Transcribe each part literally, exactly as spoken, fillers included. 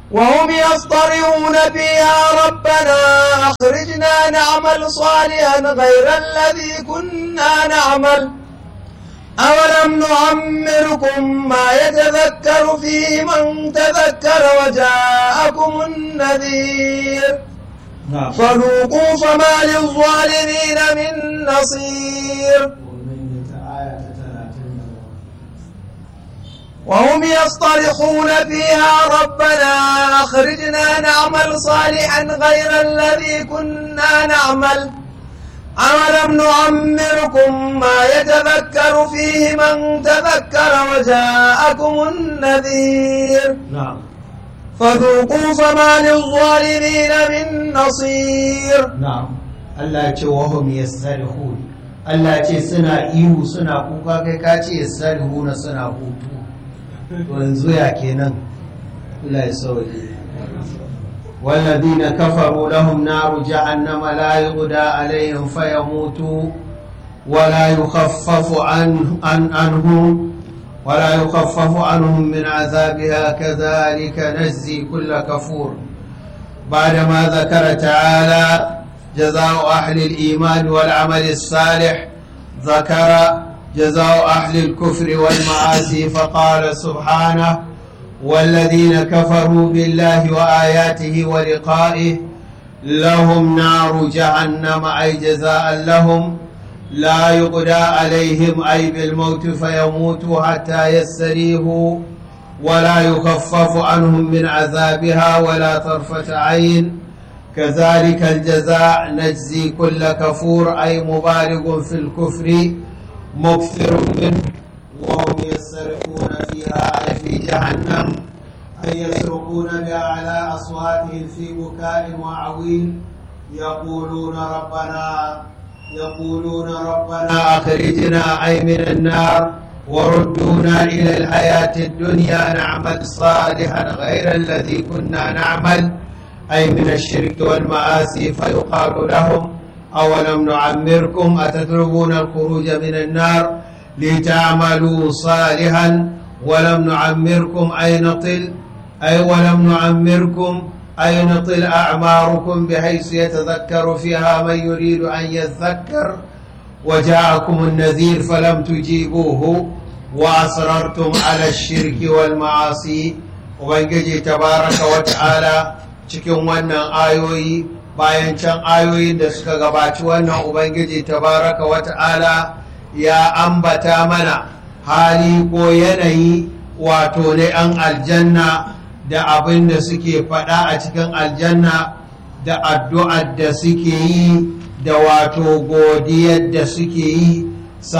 وهم يصطرخون فيها ربنا أخرجنا نعمل صالحا غير الذي كنا نعمل أولم نعمركم ما يتذكر فيه من تذكر وجاءكم النذير فذوقوا فما للظالمين من نصير. وهم يصطرخون فيها ربنا أخرجنا نعمل صالحا غير الذي كنا نعمل أولم نعمركم ما يتذكر فيه من تذكر وجاءكم النذير نعم فذوقوا فما للظالمين من نصير. نعم Allah ya ce wahum yastarihun, Allah ya ce suna ihu suna kuka, kai ka ce yastarihuna suna hutu. To yanzu ya kenan Allah ya sauke. والذين كفروا لهم نار جهنم لا يقضى عليهم فيموتوا ولا يخفف عن عن عنهم ولا يخفف عنهم من عذابها كذلك نجزي كل كفور. بعدما ذكر تعالى جزاء أهل الإيمان والعمل الصالح ذكر جزاء أهل الكفر والمعاصي فقال سبحانه والذين كفروا بالله وآياته ولقائه لهم نار جهنم أي جزاء لهم لا يقضى عليهم أي بالموت فيموتوا حتى يستريحوا ولا يخفف عنهم من عذابها ولا طرفة عين كذلك الجزاء نجزي كل كفور أي مبالغ في الكفر مكثر منه وهم يسرقون فيها أي في جهنم أي يسرقون بأعلى أصواتهم في بكاء وعويل يقولون ربنا يقولون ربنا أخرجنا أي من النار وردونا إلى الحياة الدنيا نعمل صالحا غير الذي كنا نعمل أي من الشرك والمعاصي فيقال لهم أولم نعمركم أتطلبون الخروج من النار لتعملوا صالحا ولم نعمركم أي نطل أي ولم نعمركم أي نطل أعماركم بحيث يتذكر فيها من يريد أن يذكر وجاءكم النذير فلم تجيبوه وأصررتم على الشرك والمعاصي. وبنجي تبارك وتعالى cikin wannan ayoyi bayan can ayoyin da suka gabaci wannan ubangiji tabaraka wata'ala ya ambata mana hali ko yanayi wato ne an aljanna da abin da suke faɗa a cikin aljanna da addu'ar da suke yi da wato godiyar da suke yi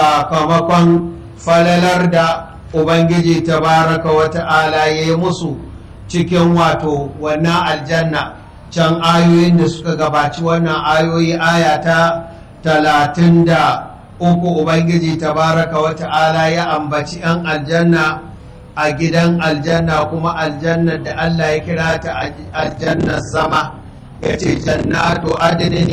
sakamakon falalar da ubangiji tabaraka wata'ala ya yi musu cikin wato wannan aljanna. Can ayoyin da suka gabaci wannan ayoyi ayata talatin da uku ubangiji tabaraka wata'ala ya ambaci yan aljanna a gidan aljanna kuma aljanna da Allah ya kira ta aljannar sama ya ce jannatu adnin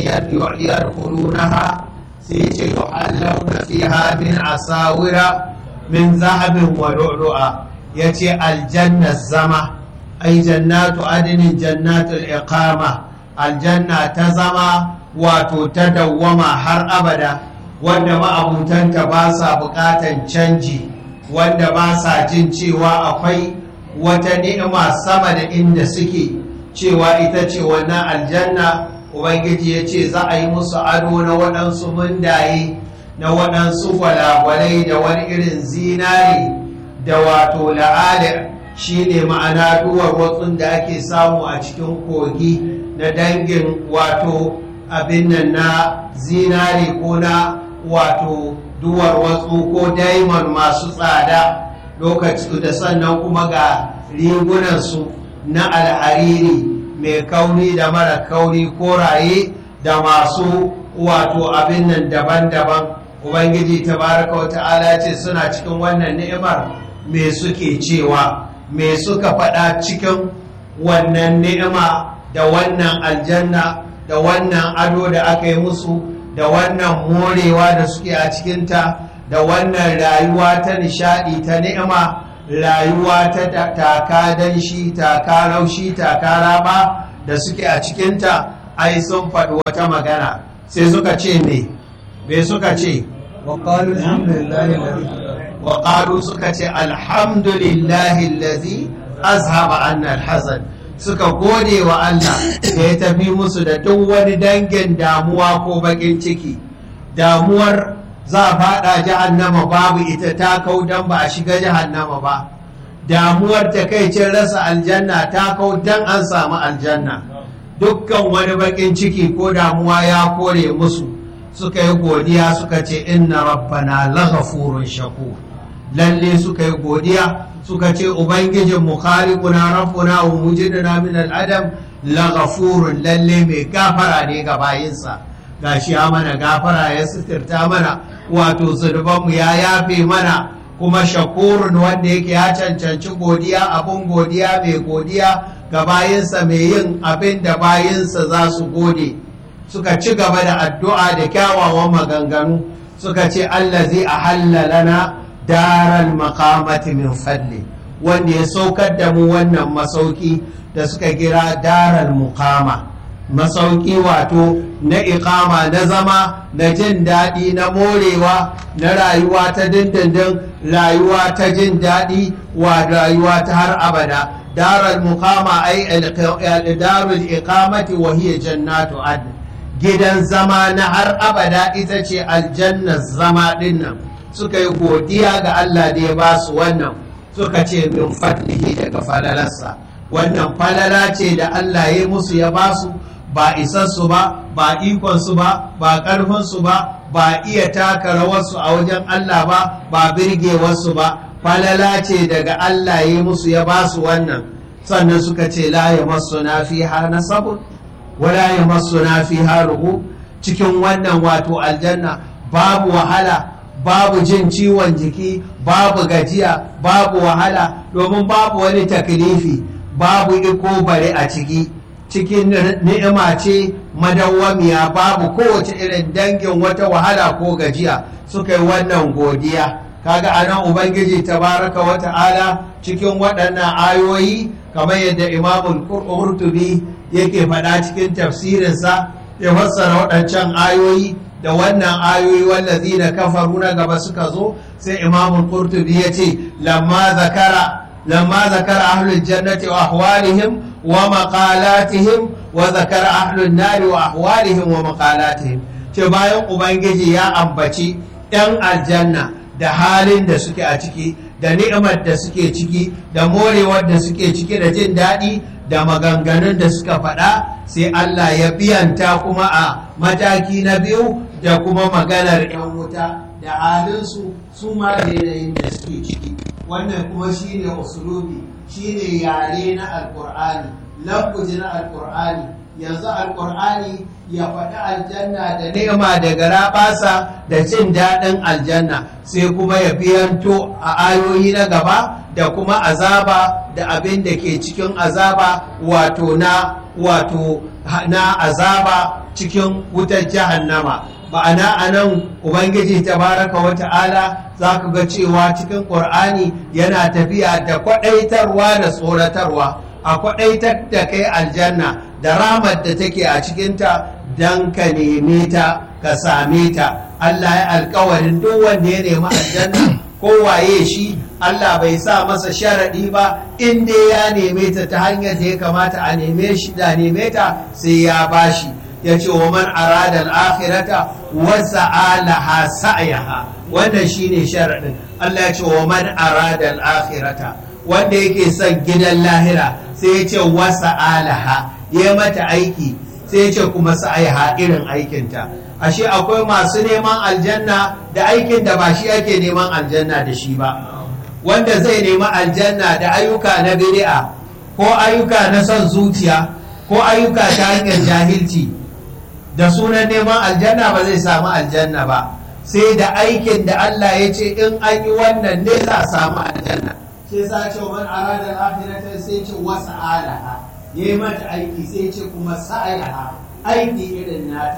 yadkhulunaha sai ce yuhallawna fiha min asawira min zahabin wa lu'lu'a ya ce aljannar zama ai jannatu adinin jannatul iqama aljanna ta zama wato ta dawwama har abada wanda ma'abutanta ba sa bukatan canji wanda ba sa jin cewa akwai wata ni'ima sama da inda suke cewa ita ce wannan aljanna. Ubangiji ya ce za a yi musu ado na waɗansu mundaye na waɗansu gwalagwalai da wani irin zinari da wato la'alir shi ne ma'ana duwar watsun da ake samu a cikin kogi na dangin wato abin nan na zinari ko na wato duwar watsu ko diamond masu tsada lokaci da sannan kuma ga rigunansu na alhariri mai kauri da mara kauri koraye da masu wato abin nan daban-daban. Ubangiji tabaraka wa ta'ala ce suna cikin wannan ni'imar me suke cewa me suka faɗa cikin wannan ni'ima da wannan aljanna da wannan ado da aka yi musu da wannan morewa da suke a cikinta da wannan rayuwa ta nishaɗi ta ni'ima rayuwa ta taka danshi taka raushi taka raba da suke a cikinta ai sun faɗi wata magana sai suka ce me me suka ce وقالوا الحمد لله الذي وقالوا suka ce alhamdulillahi allazi azhaba anna alhazan suka gode wa Allah da ya tafi musu da duk wani dangin damuwa ko bakin ciki damuwar za a fada jahannama babu ita ta kau dan ba a shiga jahannama ba damuwar takaicin rasa aljanna ta kau dan an samu aljanna dukkan wani bakin ciki ko damuwa ya kore musu suka yi godiya suka ce inna rabbana laghafurun shakur lalle suka yi godiya suka ce ubangijin mu khaliquna rabbuna wa mujiduna min al-adam laghafurun lalle mai gafara ne ga bayinsa gashi ya mana gafara ya sitirta mana wato zunubanmu ya yafe mana kuma shakurun wanda yake ya cancanci godiya abun godiya mai godiya ga bayinsa mai yin abin da bayinsa za su gode suka ci gaba da addu'a da kyawawan maganganu suka ce allazi ahalla lana daral maqamati min fadli wanda ya saukar da mu wannan masauki da suka kira daral muqama masauki wato na iqama na zama na jin daɗi na morewa na rayuwa ta dindindin rayuwa ta jin daɗi wa rayuwa ta har abada daral muqama ai darul iqamati wa hiya jannatu adn gidan zama na har abada ita ce aljannar zama dinnan suka yi godiya ga Allah da ya ba su wannan suka ce min fadlihi daga falalarsa wannan falala ce da Allah ya musu ya ba su ba isassu ba ba ikonsu ba ba ƙarfinsu ba ba iya taka rawarsu a wajen Allah ba ba birgewarsu ba falala ce daga Allah ya musu ya ba su wannan sannan suka ce la ya masu na fi ha nasabun wala ya masu na fi ha ruhu cikin wannan wato aljanna babu wahala babu jin ciwon jiki babu gajiya babu wahala domin babu wani taklifi babu iko bare a ciki cikin ni'ima ce madawwamiya babu kowace irin dangin wata wahala ko gajiya suka yi wannan godiya kaga anan ubangiji tabaraka wa ta'ala cikin waɗannan ayoyi kamar yadda imamul qurtubi yake faɗa cikin tafsirinsa ya fassara waɗancan ayoyi da wannan ayoyi wallazina kafaru na gaba suka zo sai imamul qurtubi ya ce lamma zakara lamma zakara ahlul jannati wa ahwalihim wa maqalatihim wa zakara ahlun nari wa ahwalihim wa maqalatihim ce bayan ubangiji ya ambaci yan aljanna da halin da suke a ciki da ni'imar da suke ciki da morewar da suke ciki da jin daɗi da maganganun da suka faɗa sai Allah ya biyanta kuma a mataki na biyu da kuma maganar yan wuta da halinsu su ma da yanayin da suke ciki wannan kuma shine usulubi shine yare na alkur'ani lambuji na alkur'ani yanzu alkur'ani ya faɗi aljanna da ni'ima da garabasa da jin daɗin aljanna sai kuma ya biyanto a ayoyi na gaba da kuma azaba da abin da ke cikin azaba wato na wato na azaba cikin wutar jahannama ma'ana a nan ubangiji tabaraka wa ta'ala za ka ga cewa cikin ƙur'ani yana tafiya da kwaɗaitarwa da tsoratarwa a kwaɗaitar da kai aljanna da ramar da take a cikinta don ka neme ta ka same ta Allah ya alkawarin duk wanda ya nemi aljanna ko waye shi Allah bai sa masa sharaɗi ba in dai ya neme ta ta hanyar da ya kamata a neme shi da neme ta sai ya bashi ya ce wa man arada al-akhirata wa sa'alaha sa'yaha wannan shine sharadin Allah ya ce wa man arada al-akhirata wanda yake son gidan lahira sai ya ce wa sa'alaha ya mata aiki sai ya ce kuma sa'yaha irin aikinta ashe akwai masu neman aljanna da aikin da ba shi ake neman aljanna da shi ba wanda zai nemi aljanna da ayyuka na bid'a ko ayyuka na son zuciya ko ayyuka ta hanyar jahilci da sunan neman aljanna ba zai samu aljanna ba sai da aikin da Allah ya ce in an yi wannan ne za a samu aljanna sai sa ce man arada al-akhirata sai ce wasa'alaha yayi mata aiki sai ce kuma sa'ayaha aiki irin nata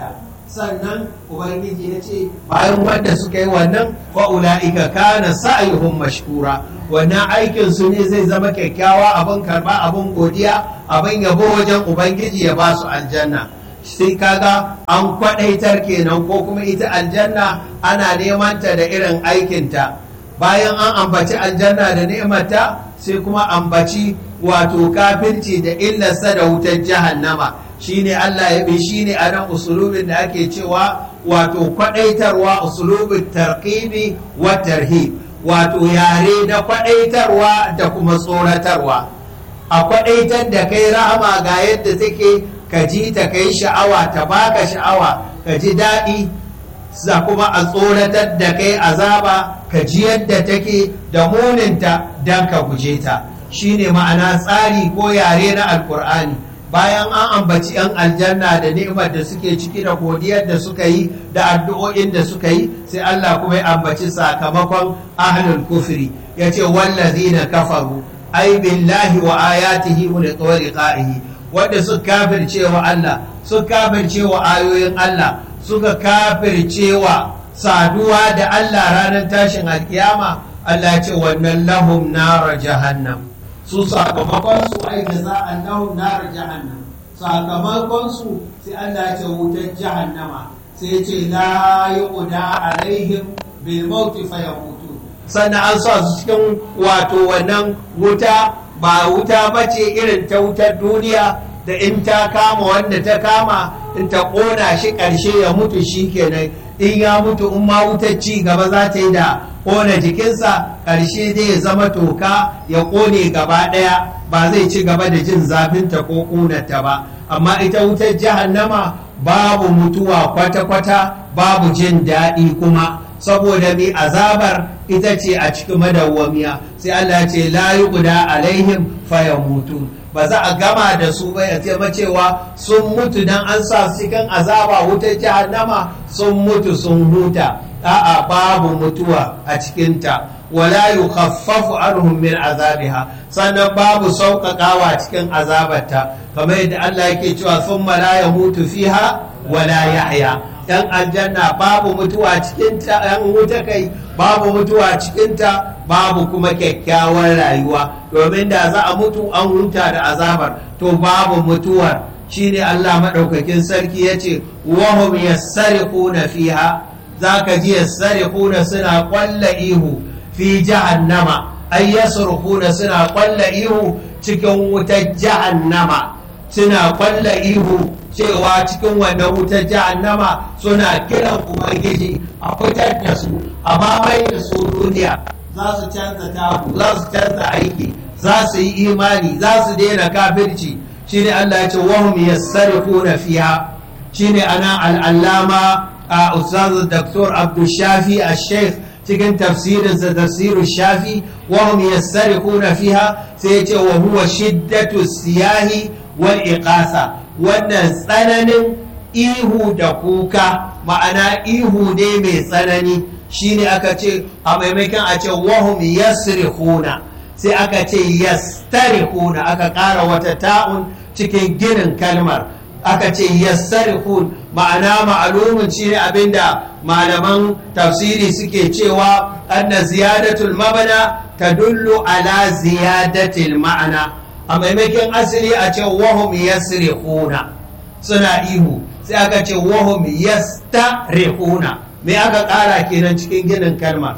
sannan ubangiji ya ce bayan wanda suka yi wannan fa'ula'ika kana sa'ayuhum mashkura, wannan aikin su ne zai zama kyakkyawa, abin karba, abin godiya, abin yabo wajen ubangiji ya ba su aljanna. Sai kaga an kwadaitar kenan, ko kuma ita aljanna ana neman ta da irin aikinta. Bayan an ambaci aljanna da ni'imarta sai kuma ambaci wato kafirci da illarsa da wutar jahannama. Shine Allah ya bi shine a nan usulubin da ake cewa wato kwadaitarwa, usulubin tarqibi wa tarhib, wato yare na kwadaitarwa da kuma tsoratarwa. A kwadaitar da kai rahama ga yadda take, ka ji ta kai sha'awa, ta baka sha'awa, ka ji daɗi, za kuma a tsoratar da kai azaba, ka ji yadda take da muninta don ka guje ta. Shine ma'ana tsari ko yare na alkur'ani. Bayan an ambaci 'yan aljanna da ni'imar da suke ciki da godiyar da suka yi da addu'o'in da suka yi, sai Allah kuma ya ambaci sakamakon ahlul kufri, ya ce wallazina kafaru ai billahi wa ayatihi wa liqa'ihi, wanda suka kafirce wa Allah, suka kafirce wa ayoyin Allah, suka kafirce wa saduwa da Allah ranar tashin alkiyama. Allah ya ce wannan lahum nar jahannam, su sakamakon su ai jaza'an lahum nar jahannam, sakamakon su sai Allah ya ce wutar jahannama, sai ya ce la yuqda alaihim bil maut fayamutu. Sannan an sa su cikin wato wannan wuta, ba wuta bace irin ta wutar duniya da in ta kama wanda ta kama, in ta ƙona shi ƙarshe ya mutu shi kenan, in ya mutu in ma wutar ci gaba za ta yi da ƙona jikinsa, ƙarshe zai ya zama toka ya ƙone gaba ɗaya, ba zai ci gaba da jin zafinta ko ƙunarta ba. Amma ita wutar jahannama babu mutuwa kwata-kwata, babu jin daɗi kuma, saboda mai azabar ita ce a cikin madawwamiya. Sai Allah ce la yuqda alaihim fayamutu, ba za a gama da su ba ya tema cewa sun mutu dan an sa su cikin azaba wutar jahannama sun mutu sun huta. A'a, babu mutuwa a cikinta, wala yukhaffafu anhum min azabiha, sannan babu sauƙaƙawa cikin azabarta, kamar yadda Allah yake cewa thumma la yamutu fiha wala yahya. Yan aljanna babu mutuwa cikinta, yan wuta kai babu mutuwa cikinta, babu kuma kyakkyawar rayuwa, domin da za a mutu an huta da azabar, to babu mutuwar. Shine Allah maɗaukakin sarki ya ce wahum yassariquna fiha, za ka ji yassariquna suna ƙwalla ihu fi jahannama, ay yasrukuna suna ƙwalla ihu cikin wutar jahannama, suna ƙwalla ihu cewa cikin wannan wutar jahannama suna kiran ubangiji a fitar da su, a mamaye da su duniya. Za su canza taku, za su canza aiki, za su yi imani, za su daina kafirci. Shine Allah ya ce wahum yassariquna fiha. Shine ana al'allama a ustaz Dr. Abdul Shafi al-Sheikh cikin tafsirinsa tafsiru Shafi, wahum yassariquna fiha, sai ya ce wa huwa shiddatu siyahi wal iqasa, wannan tsananin ihu da kuka, ma'ana ihu ne mai tsanani. Shine aka ce a maimakon a ce wahum yasrihuna, sai aka ce yastarihuna, aka ƙara wata ta'un cikin ginin kalmar, aka ce yassarihun, ma'ana ma'alumin shi ne abinda malaman tafsiri suke cewa anna ziyadatul mabana tadullu ala ziyadatil ma'ana. A maimakon asali a ce wahum yasrihuna, suna ihu, sai aka ce wahum yastarihuna. Me aka ƙara kenan cikin ginin kalma?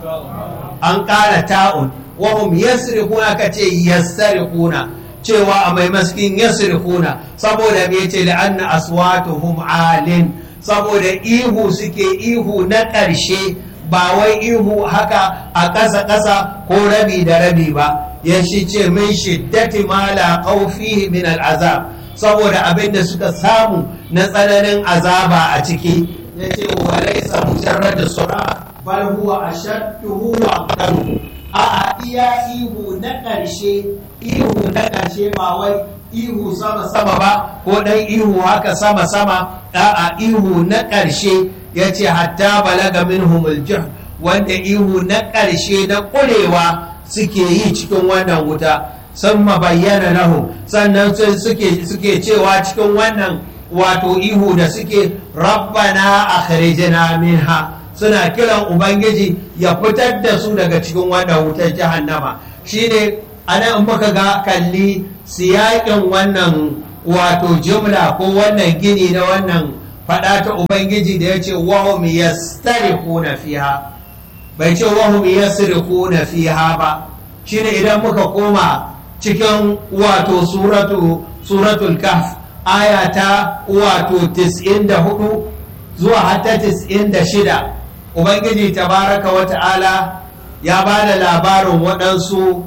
An ƙara ta'un. Wahum yasrihuna, aka ce yassarihuna, cewa a maimakon yasrihuna, saboda me ce la'anna aswatuhum alin, saboda ihu suke ihu na ƙarshe, ba wai ihu haka a ƙasa-ƙasa ko rabi da rabi ba. Ya shi ce min shiddati ma la fihi min al'azab, saboda abin da suka samu na tsananin azaba a ciki. Ya ce wa laisa mujarrad sura bal huwa ashadduhu wa aqdaru. A iya ihu na ƙarshe, ihu na ƙarshe ba wai ihu sama-sama ba, ko ɗan ihu haka sama-sama, a ihu na ƙarshe. Ya ce hatta balaga minhumul juh, wanda ihu na ƙarshe na ƙurewa suke yi cikin wannan wuta. Sun bayyana lahu, sannan suke suke cewa cikin wannan wato ihu da suke rabbana akhrijna minha, suna kiran ubangiji ya fitar da su daga cikin wannan wutar jahannama. shine anan in muka ga kalli siyakin wannan wato jumla ko wannan gini na wannan fada ta ubangiji da yace wahum yastarihuna fiha, bai ce wahum yasrihuna fiha ba. shine idan muka koma cikin wato suratu suratul kahf aya ta wato tis'in da hudu zuwa hatta tis'in da shida, ubangiji tabaraka wa ta'ala ya ba da labarin waɗansu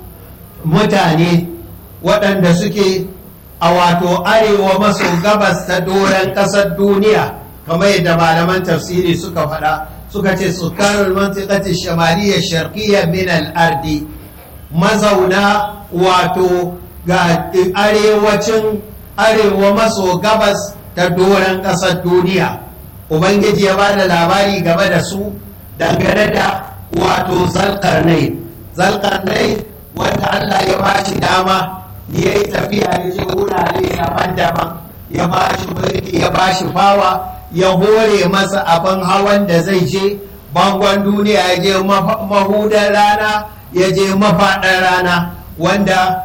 mutane waɗanda suke a wato arewa maso gabas ta doron ƙasar duniya, kamar yadda malaman tafsiri suka faɗa, suka ce sukarul mantiqati shamaliyya sharqiyya min al-ardi, mazauna wato ga arewacin arewa maso gabas ta doron ƙasar duniya. ubangiji ya ba da labari game da su dangane da wato zalƙarnai zalƙarnai wanda Allah ya ba shi dama ya yi tafiya ya je wurare daban-daban, ya ba shi mulki, ya ba shi fawa, ya hore masa abin hawan da zai je bangon duniya, ya je mahudar rana, ya je mafaɗar rana, wanda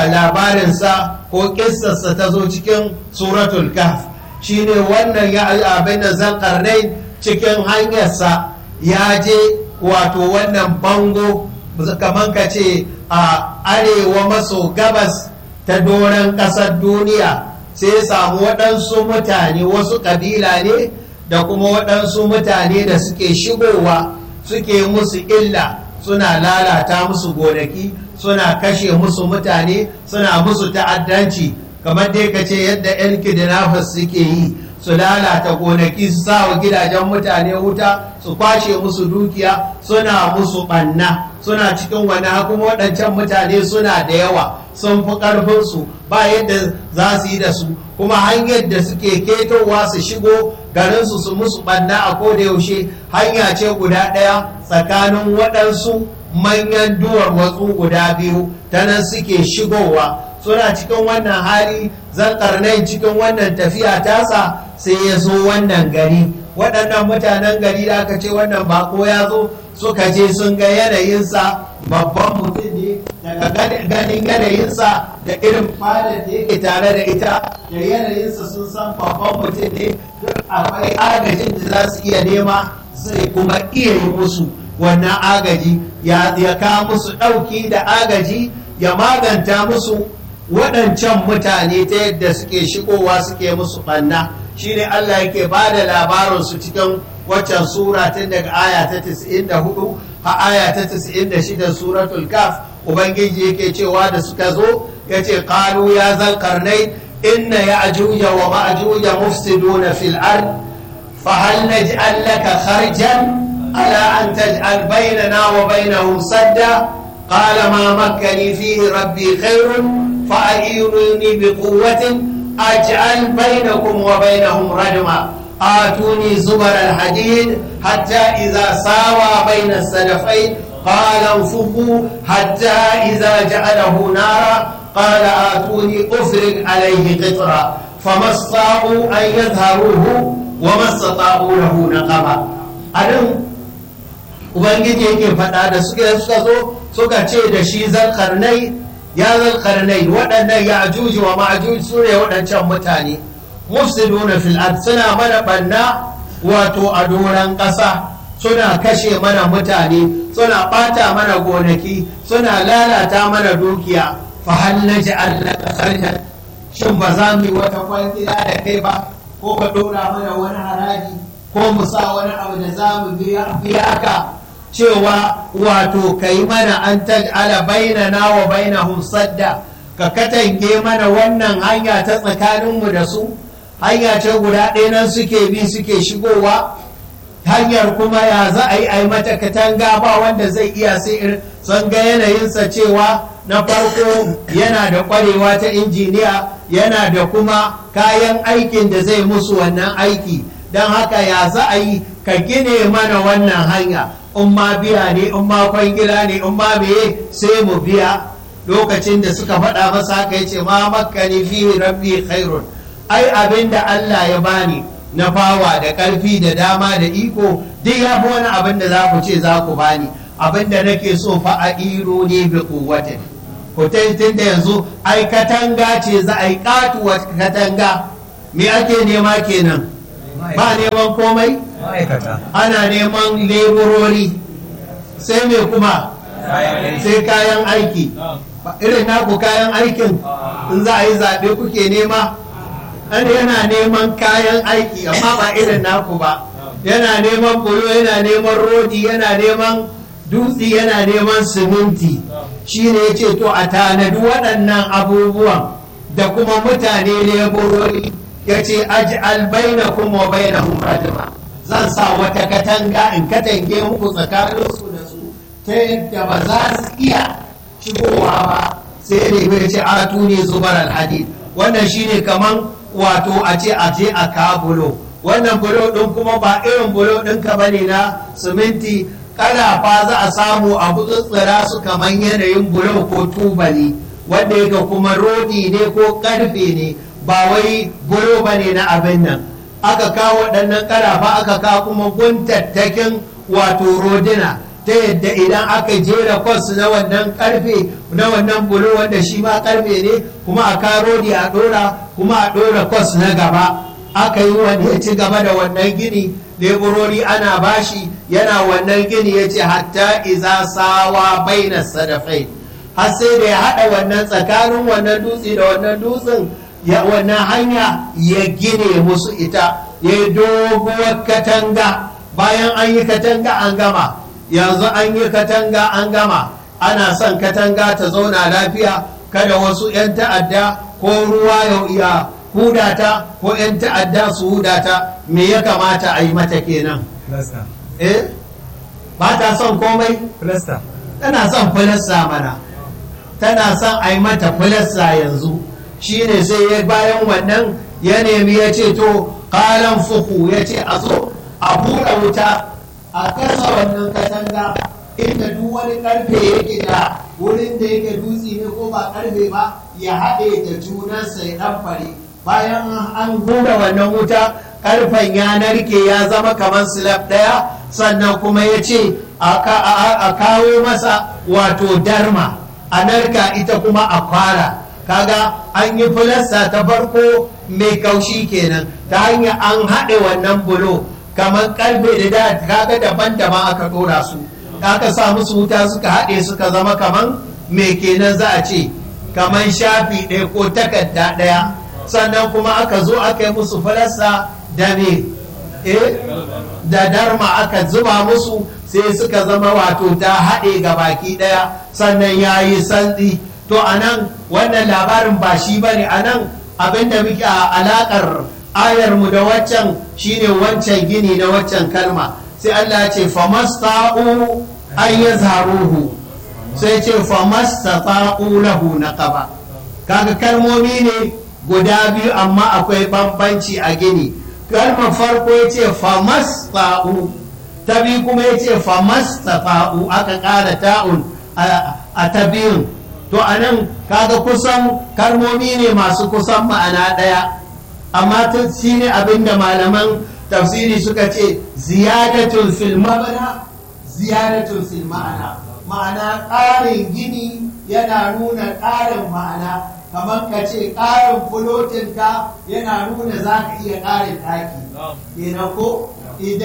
labarinsa ko ƙissarsa ta zo cikin suratul kahf. shine wannan ya abin da zalƙarnai cikin hanyarsa ya je wato wannan bango kamar ka ce a arewa maso gabas ta doron ƙasar duniya, sai ya samu waɗansu mutane, wasu ƙabila ne da kuma waɗansu mutane da suke shigowa suke musu illa, suna lalata musu gonaki, suna kashe musu mutane, suna musu ta'addanci, kamar dai ka ce yadda 'yan kidnappers suke yi, su lalata gonaki, su sa wa gidajen mutane wuta, su kwashe musu dukiya, suna musu ɓanna, suna cikin wani kuma waɗancan mutane suna da yawa, sun fi ƙarfinsu, ba yadda za su yi da su, kuma hanyar da suke ketowa su shigo garinsu su musu ɓanna a koda yaushe hanya ce guda ɗaya tsakanin waɗansu manyan duwar watsu guda biyu, ta nan suke shigowa. suna cikin wannan hali, zalƙarnain cikin wannan tafiya tasa sai ya zo wannan gari. waɗannan mutanen gari da aka ce wannan bako ya zo, suka je sun ga yanayinsa babban mutum ne, daga ganin yanayinsa da irin fadar da yake tare da ita da yanayinsa sun san babban mutum ne, duk akwai agajin da za su iya nema, zai kuma iya yi musu wannan agaji, ya kawo musu ɗauki da agaji, ya maganta musu waɗancan mutane ta yadda suke shigowa suke musu ɓanna. shine Allah yake ba da labarinsu cikin waccan sura tun daga aya ta tis'in da hudu a aya ta tis'in da shida suratul kaf. ubangiji yake cewa da suka zo ya ce qalu ya zalqarnain inna ya'juja wa ma'juja mufsiduna fil ard fa hal naj'al laka kharjan ala an taj'al bainana wa bainahum sadda qala ma makkani fihi rabbi khairun فأعينوني بقوة أجعل بينكم وبينهم ردما آتوني زبر الحديد حتى إذا ساوى بين السلفين قال انفخوا حتى إذا جعله نارا قال آتوني أفرغ عليه قطرا فما استطاعوا أن يظهروه وما استطاعوا له نقبا. أدم ubangiji yake faɗa da suka zo suka ce da shi zalƙarnai, ya zalƙarnai, waɗannan ya ajuji wa ma'ajuji su ne waɗancan mutane mufsiduna fil ard, suna mana ɓanna wato a doron ƙasa, suna kashe mana mutane, suna ɓata mana gonaki, suna lalata mana dukiya. fa hal naj'al laka kharjan, shin ba za mu yi wata kwangila da kai ba, ko ka ɗora mana wani haraji, ko mu sa wani abu da za mu biya ka cewa wato ka yi mana an taj'ala bainana wa bainahum sadda, ka katange mana wannan hanya ta tsakaninmu da su, hanya ce guda ɗaya nan suke bi suke shigowa, hanyar kuma ya za a yi a yi mata katanga ba wanda zai iya sai sun ga yanayinsa cewa na farko yana da ƙwarewa ta injiniya, yana da kuma kayan aikin da zai musu wannan aiki, don haka ya za a yi ka gine mana wannan hanya, in ma biya ne, in ma kwangila ne, in ma meye sai mu biya. lokacin da suka faɗa masa haka yace ma makkani fihi rabbi khairun, ai abin da Allah ya bani na fawa da ƙarfi da dama da iko duk ya fi wani abin da za ku ce za ku bani. Abin da nake so fa a iro ne bi kuwatin ku tun da yanzu ai katanga ce za a yi katuwar katanga. Me ake nema kenan? Ba neman komai, ana neman leburori, sai me kuma sai kayan aiki. Irin naku kayan aikin in za a yi zaɓe kuke nema, an yana neman kayan aiki amma ba irin naku ba. Yana neman bulo, yana neman rodi, yana neman dutse, yana neman siminti. Shi ne ya ce to a tanadi waɗannan abubuwan da kuma mutane leburori. Ya ce aj'al bainakum wa bainahum rajma, zan sa wata katanga in katange muku tsakaninsu da su ta yadda ba za su iya shigowa ba. Sai ne ya ce atuni zubar alhadid. Wannan shine kaman wato a ce a je a ka bulo. Wannan bulo din kuma ba irin bulo ɗinka bane na siminti, kalafa za a samu a gutsutsura su kaman yanayin bulo ko tubali, wanda yake kuma rodi ne ko karfe ne, ba wai bulo ba ne na abin nan. Aka kawo waɗannan ƙarafa, aka kawo kuma guntattakin wato rodina, ta yadda idan aka jera kwas na wannan ƙarfe na wannan bulo wanda shi ma ƙarfe ne, kuma a kawo rodi a ɗora, kuma a ɗora kwas na gaba. Aka yi wani ya ci gaba da wannan gini, leburori ana bashi yana wannan gini, ya ce hatta iza sawa baina sadafai, har sai da ya haɗa wannan tsakanin wannan dutse da wannan dutsen, ya wannan hanya ya gine musu ita, ya yi doguwar katanga. Bayan an yi katanga an gama, yanzu an yi katanga an gama, ana son katanga ta zauna lafiya, kada wasu 'yan ta'adda ko ruwa ya hudata ko 'yan ta'adda su hudata. Me ya kamata a yi mata kenan? Eh? Ba ta son komai? Tana son filasta mana, tana son a yi mata filasta yanzu. Shi ne sai ya bayan wannan ya nemi ya ce to kalan fuku, ya ce a zo a buɗe wuta a kasa wannan katanga inda duk wani karfe yake da wurin da yake dutse ne ko ba karfe ba ya haɗe da junansa ya ɗan fare. Bayan an buɗe wannan wuta, karfen ya narke ya zama kamar silab ɗaya, sannan kuma ya ce a kawo masa wato darma a narka ita kuma a kwara. Kaga an yi filasta ta farko mai kaushi kenan, ta hanyar an haɗe wannan bulo kamar karfe da da kaga daban-daban aka ɗora su, aka sa musu wuta suka haɗe suka zama kamar mai kenan za a ce kamar shafi ɗaya ko takarda ɗaya. Sannan kuma aka zo aka yi musu filasta da me eh da darma aka zuba musu, sai suka zama wato ta haɗe ga baki ɗaya, sannan ya yi santsi. To a nan wannan labarin ba shi ba ne, a nan abinda muke a alaƙar ayarmu da waccan shine wancan gini na waccan kalma. Sai Allah ce famasta'u an yazharuhu, sai ce famasta'u lahu naqaba. Kaga kalmomi ne guda biyu amma akwai bambanci a gini. Kalmar farko ya ce famasta'u, ta biyu kuma ya ce famasta'u, aka ƙara ta'un a ta biyun. To a nan kaga kusan kalmomi ne masu kusan ma'ana ɗaya, amma shi ne abinda malaman tafsiri suka ce ziyadatun fil ma'ana ziyadatun fil ma'ana, ma'ana ƙarin gini yana nuna ƙarin ma'ana. Kamar ka ce ƙarin fulotinka yana nuna za ka iya ƙarin ɗaki kenan ko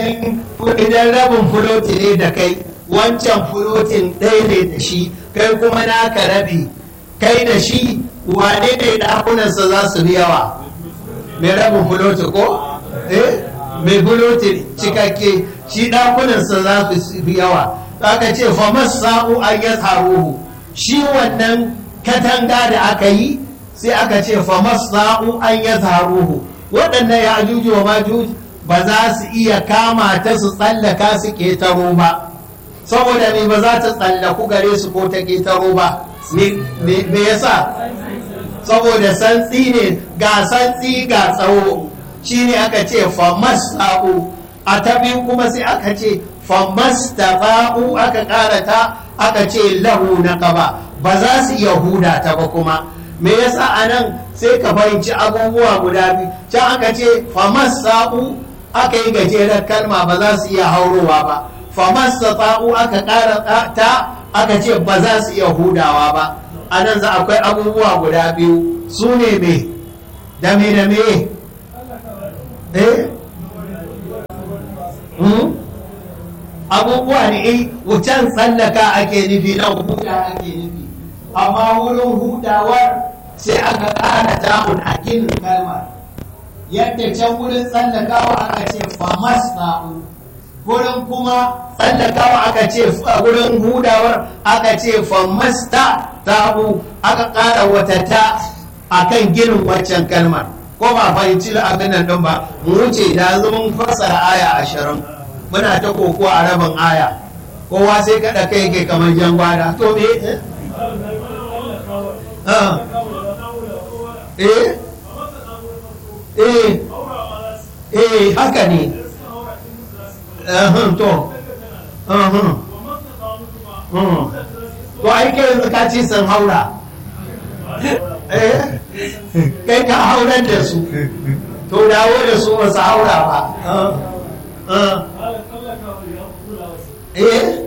idan rabin fuloti ne da kai, wancan fulotin ɗaya ne da shi, kai kuma naka rabi, kai da shi wane ne ɗakunansa za su bi yawa? Mai rabin fuloti ko? eh mai fuloti cikakke shi ɗakunansa za su bi yawa. Aka ce fa masa'u an yazharuhu, shi wannan katanga da aka yi sai aka ce fa masa'u an yazharuhu. Waɗannan ya ajuju wa majuj ba za su iya kama ta su tsallaka su ƙetaro ba, saboda me ba za ta tsallaku gare su ko ta ƙetaro ba. Me yasa? Saboda santsi ne, ga santsi ga tsawo. Shi ne aka ce famasa'u, a ta biyu kuma sai aka ce famastafa'u, aka karata aka ce lahu na ƙaba, ba za su iya huda ta ba kuma. Me yasa a nan sai ka fahimci abubuwa guda biyu. Can aka ce famassa'u aka yi gajerar kalma ba za su iya haurowa ba, famassa'u aka ƙara ta aka ce ba za su iya hudawa ba. A nan za akwai abubuwa guda biyu, su ne me da me da me eh abubuwa ne eh wucan tsallaka ake nufi na huda ake nufi, amma wurin hudawar sai aka ƙara ta'un a ginin kalmar, yadda can wurin tsallakawa aka ce famasna'u, wurin kuma tsallakawa aka ce wurin hudawar aka ce famasta ta'u, aka ƙara wata ta a kan ginin waccan kalmar. Ko ba fahimci abin nan ɗin ba, mu wuce da yanzu mun fassara aya ashirin muna ta kokowa a rabin aya, kowa sai kaɗa kai ke kamar jan gwada to me eh eh eh haka ne to to ai kai yanzu ka ce sun haura kai ka haurar da su to dawo da su ba su haura ba eh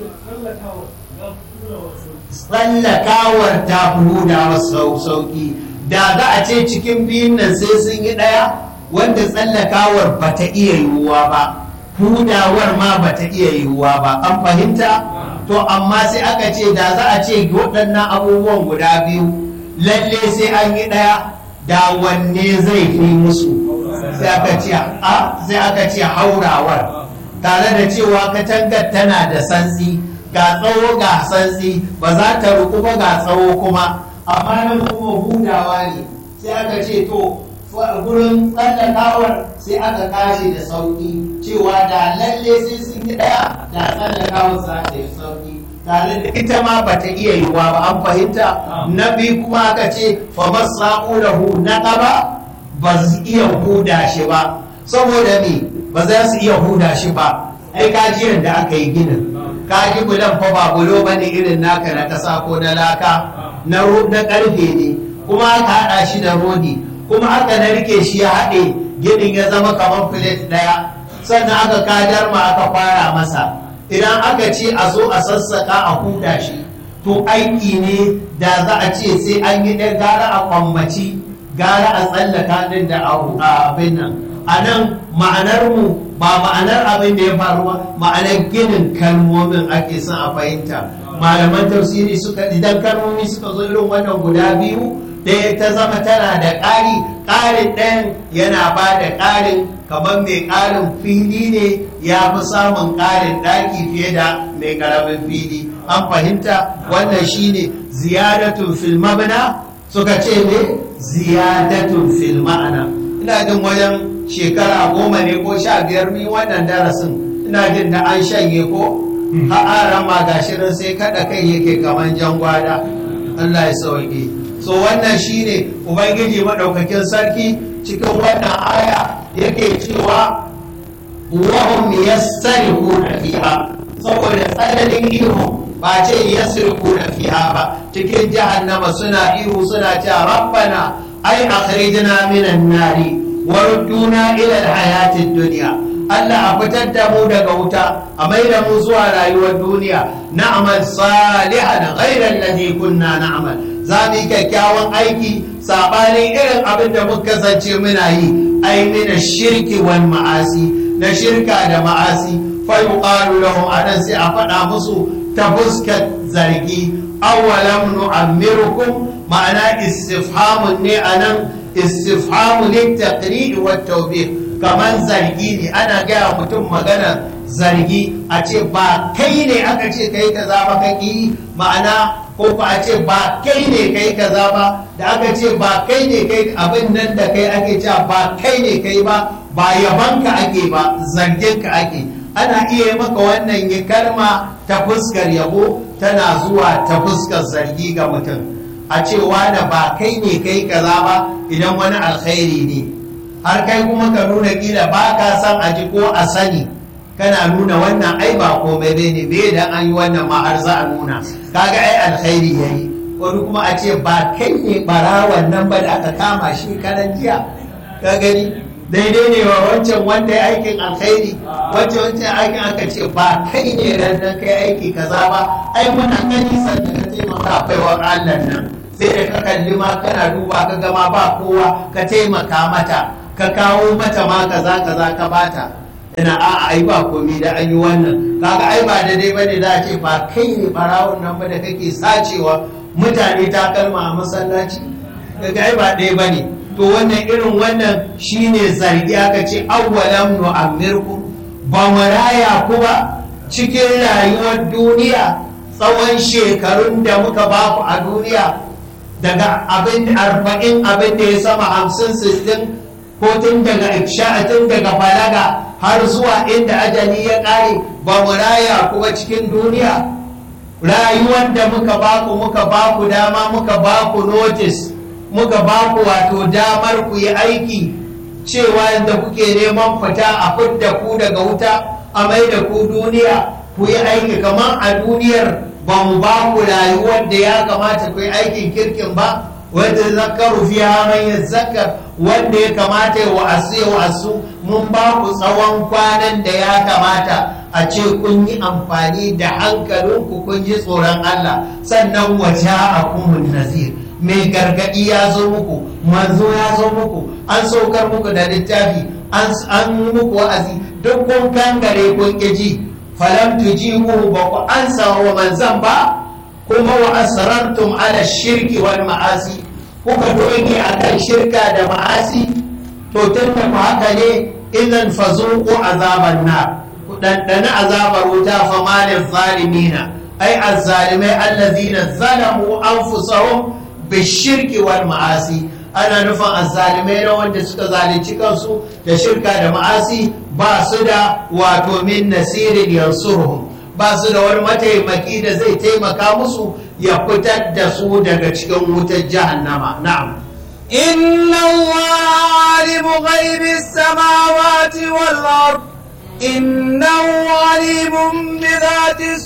tsallakawar ta fi hudawa sauki, da za a ce cikin biyun nan sai sun yi ɗaya wanda tsallakawar ba ta iya yiwuwa ba, hudawar ma ba ta iya yiwuwa ba, an fahimta? To amma sai aka ce da za a ce waɗannan abubuwan guda biyu lalle sai an yi ɗaya, da wanne zai fi musu? sai aka ce a sai aka ce haurawar, tare da cewa katangar tana da santsi, ga tsawo ga santsi, ba za ta ruku ba ga tsawo kuma, amma nan kuma hudawa ne, sai aka ce to gurin tsallakawar sai aka kashe da sauki, cewa da lalle sai sun yi ɗaya da tsallakawar za ta yi sauki, tare da ita ma ba ta iya yiwuwa ba, an fahimta? Na biyu kuma aka ce fa masa'u lahu naqaba, ba su iya huda shi ba, saboda me ba za su iya huda shi ba? Ai kajiyar da aka yi ginin, kaji bulan fa ba bulo bane irin naka na kasa ko na laka, na na karfe ne, kuma aka haɗa shi da rodi, kuma aka narke shi ya haɗe ginin ya zama kamar filet ɗaya, sannan aka kadar ma aka fara masa. Idan aka ce a zo a sassaka a huda shi, to aiki ne da za a ce sai an yi ɗan gara a kwammaci, gara a tsallaka ɗin da abin nan. A nan ma'anar mu ba ma'anar abin da ya faru ba, ma'anar ginin kalmomin ake son a fahimta. Malaman tafsiri suka idan kalmomi suka zo irin wannan guda biyu, ɗaya ta zama tana da ƙari, ƙarin ɗayan yana ba da ƙarin kamar mai ƙarin fili ne ya fi samun ƙarin ɗaki fiye da mai ƙaramin fili. An fahimta? Wannan shine ziyadatun fil mabna, suka ce ne ziyadatun fil ma'ana. Ina jin wajen shekara goma ne ko sha biyar mi wannan darasin, ina jin da an shanye ko ha'ara ma gashirin sai kaɗa kai yake kamar jan gwada. Allah ya sauke. So wannan shine ubangiji madaukakin sarki cikin wannan aya yake cewa wahum yassarifuna fiha, saboda tsananin ihu ba ce yassarifuna fiha ba, cikin jahannama suna ihu suna cewa rabbana ai akhrijna minan nari warudduna ila alhayatid dunya, Allah a fitar da mu daga wuta a mai da mu zuwa rayuwar duniya, na'mal salihan ghayra alladhi kunna na'mal, za mu yi kyakkyawan aiki saɓanin irin abin da muka kasance muna yi, ai mina shirki wal ma'asi, na shirka da ma'asi. Fa yuqalu lahum, anan sai a faɗa musu ta fuskar zargi, awalam nu'ammirukum, ma'ana istifhamun ne anan, istifhamu littaqri'i wat tawbih, kaman zargi ne, ana gaya mutum magana zargi, a ce ba kai ne aka ce kai kaza ba kaki, ma'ana ko ba a ce ba kai ne kai kaza ba, da aka ce ba kai ne kai abin nan da kai ake cewa ba kai ne kai ba, ba yabanka ake ba, zarginka ake. Ana iya maka wannan yi kalma ta fuskar yabo, tana zuwa ta fuskar zargi ga mutum, a ce wani ba kai ne kai kaza ba idan wani alkhairi ne, har kai kuma ka nuna kila ba ka san a ji ko a sani, kana nuna wannan ai ba komai bai ne bai dan an yi wannan ma har za a nuna, kaga ai alkhairi yayi, wani kuma a ce ba kai ne barawan nan ba da aka kama shi karan jiya ka gani daidai ne wa wancan wanda ya aikin alkhairi wancan wancan aikin aka ce ba kai ne rannan kai aiki kaza ba ai muna gani sannan ka taimaka akwai wa Allah nan sai da ka kalli ma kana duba ka gama ba kowa ka taimaka mata ka kawo mata ma kaza kaza ka bata ina a ai ba komai da an yi wannan kaga ai ba da dai bane za a ce ba kai ne barawon nan ba da kake sacewa mutane takalma a masallaci kaga ai ba dai bane to wannan irin wannan shine zargi aka ce awwalam nu'ammirkum ba maraya ku ba cikin rayuwar duniya tsawon shekarun da muka ba ku a duniya daga abin arba'in abin da ya sama hamsin sittin ko tun daga ifsha tun daga balaga har zuwa inda ajali ya kare ba maraya ku ba cikin duniya rayuwar da muka ba ku muka ba ku dama muka ba ku notice muka ba ku wato damar ku yi aiki cewa yadda kuke neman fita a fidda ku daga wuta a mai da ku duniya ku yi aiki kamar a duniyar ba mu ba ku rayuwar da ya kamata ku yi aikin kirkin ba wanda zakaru fiha man yazakkar wanda ya kamata ya wa'asu ya wa'asu mun ba ku tsawon kwanan da ya kamata a ce kun yi amfani da hankalinku kun yi tsoron Allah sannan waja'akumun nazir mai gargadi ya zo muku manzo ya zo muku an saukar muku da littafi an yi muku wa'azi duk kun kangare kun ƙiji falam tujibu ba ku ansa wa manzan ba kuma wa asrartum ala shirki wal ma'asi kuka doge akan shirka da ma'asi to tunda ku haka ne idan fazuqu azaban nar ku dandana azabar wuta fa malil zalimina ai azzalimai allazina zalamu anfusahum bishirki wal ma'asi ana nufin azzalimai na wanda suka zalunci kansu da shirka da ma'asi ba su da wato min nasirin yansuruhum ba su da wani mataimaki da zai taimaka musu ya fitar da su daga cikin wutar jahannama na'am inna allaha alimu ghaibis samawati wal ard innahu alimun bi dhati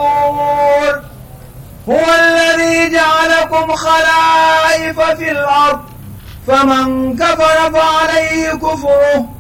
sudur huwa alladhi ja'alakum khala'ifa fil ard faman kafara fa alayhi kufruhu